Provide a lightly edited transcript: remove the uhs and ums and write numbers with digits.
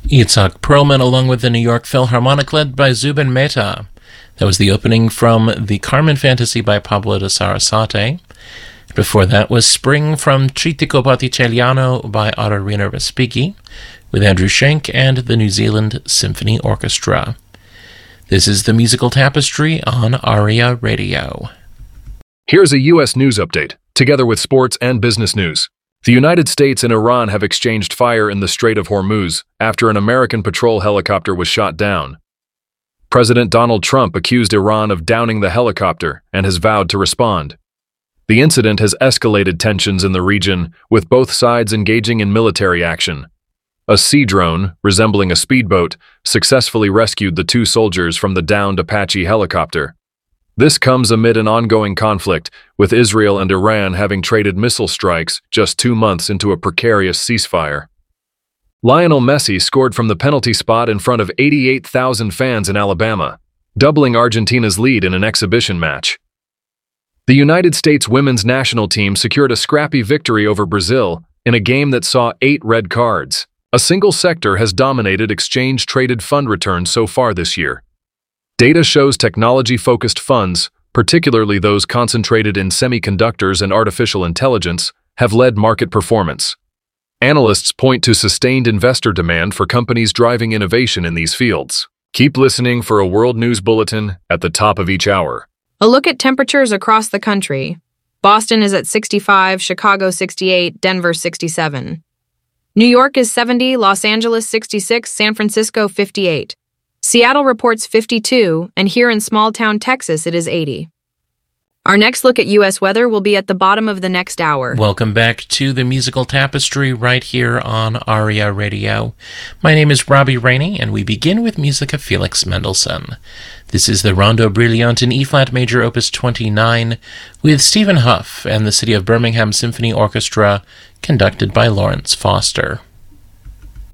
Itzhak Perlman along with the New York Philharmonic led by Zubin Mehta. That was the opening from the Carmen Fantasy by Pablo de Sarasate. Before that was Spring from Trittico Botticelliano by Ottorino Respighi with Andrew Schenk and the New Zealand Symphony Orchestra. This is the Musical Tapestry on ARIA Radio. Here's a U.S. news update, together with sports and business news. The United States and Iran have exchanged fire in the Strait of Hormuz after an American patrol helicopter was shot down. President Donald Trump accused Iran of downing the helicopter and has vowed to respond. The incident has escalated tensions in the region, with both sides engaging in military action. A sea drone, resembling a speedboat, successfully rescued the two soldiers from the downed Apache helicopter. This comes amid an ongoing conflict, with Israel and Iran having traded missile strikes just 2 months into a precarious ceasefire. Lionel Messi scored from the penalty spot in front of 88,000 fans in Alabama, doubling Argentina's lead in an exhibition match. The United States women's national team secured a scrappy victory over Brazil in a game that saw 8 red cards. A single sector has dominated exchange-traded fund returns so far this year. Data shows technology-focused funds, particularly those concentrated in semiconductors and artificial intelligence, have led market performance. Analysts point to sustained investor demand for companies driving innovation in these fields. Keep listening for a World News Bulletin at the top of each hour. A look at temperatures across the country. Boston is at 65, Chicago 68, Denver 67. New York is 70, Los Angeles 66, San Francisco 58. Seattle reports 52, and here in small-town Texas it is 80. Our next look at U.S. weather will be at the bottom of the next hour. Welcome back to the Musical Tapestry right here on ARIA Radio. My name is Robbie Rainey, and we begin with music of Felix Mendelssohn. This is the Rondo Brilliant in E-flat major opus 29 with Stephen Huff and the City of Birmingham Symphony Orchestra, conducted by Lawrence Foster.